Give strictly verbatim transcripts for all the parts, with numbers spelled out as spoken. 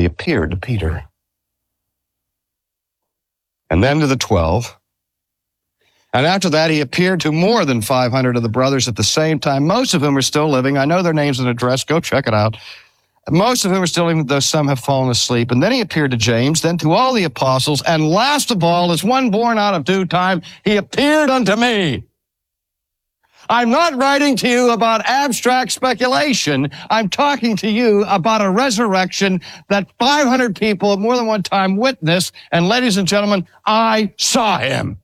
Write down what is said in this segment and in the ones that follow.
he appeared to Peter. And then to the twelve. And after that, he appeared to more than five hundred of the brothers at the same time, most of whom are still living. I know their names and address. Go check it out. Most of whom are still living, though some have fallen asleep. And then he appeared to James, then to all the apostles. And last of all, as one born out of due time, he appeared unto me. I'm not writing to you about abstract speculation. I'm talking to you about a resurrection that five hundred people at more than one time witnessed. And ladies and gentlemen, I saw him.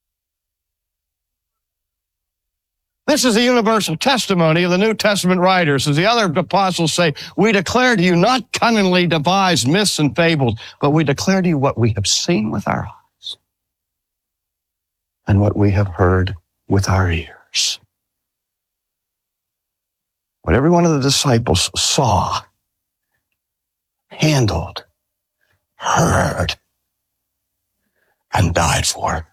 This is the universal testimony of the New Testament writers. As the other apostles say, we declare to you not cunningly devised myths and fables, but we declare to you what we have seen with our eyes and what we have heard with our ears. What every one of the disciples saw, handled, heard, and died for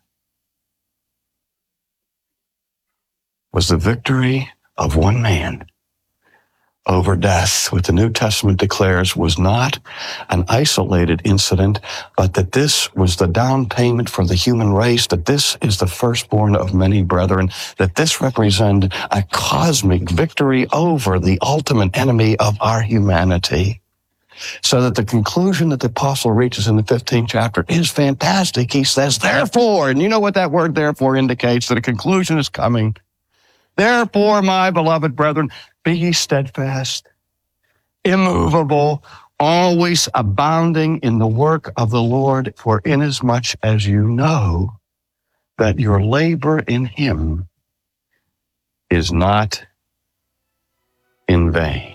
was the victory of one man over death. What the New Testament declares was not an isolated incident, but that this was the down payment for the human race, that this is the firstborn of many brethren, that this represented a cosmic victory over the ultimate enemy of our humanity. So that the conclusion that the apostle reaches in the fifteenth chapter is fantastic. He says, therefore, and you know what that word therefore indicates, that a conclusion is coming. Therefore, my beloved brethren, be ye steadfast, immovable, always abounding in the work of the Lord, for inasmuch as you know that your labor in him is not in vain.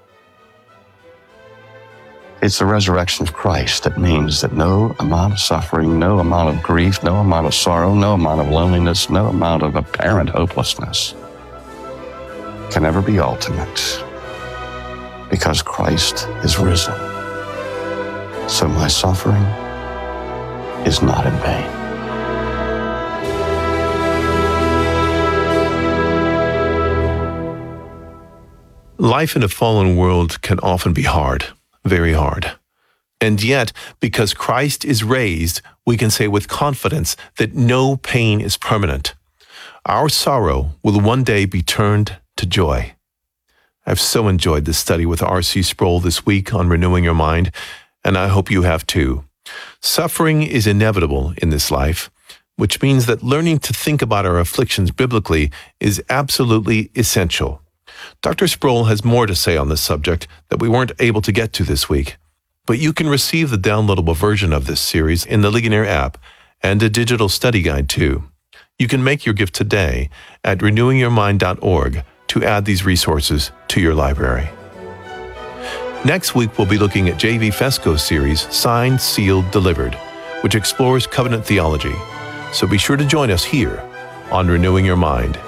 It's the resurrection of Christ that means that no amount of suffering, no amount of grief, no amount of sorrow, no amount of loneliness, no amount of apparent hopelessness can ever be ultimate, because Christ is risen. So my suffering is not in vain. Life in a fallen world can often be hard. Very hard. And yet, because Christ is raised, we can say with confidence that no pain is permanent. Our sorrow will one day be turned to joy. I've so enjoyed this study with R C Sproul this week on Renewing Your Mind, and I hope you have too. Suffering is inevitable in this life, which means that learning to think about our afflictions biblically is absolutely essential. Doctor Sproul has more to say on this subject that we weren't able to get to this week, but you can receive the downloadable version of this series in the Ligonier app and a digital study guide too. You can make your gift today at renewing your mind dot org to add these resources to your library. Next week, we'll be looking at J V Fesco's series, Signed, Sealed, Delivered, which explores covenant theology. So be sure to join us here on Renewing Your Mind.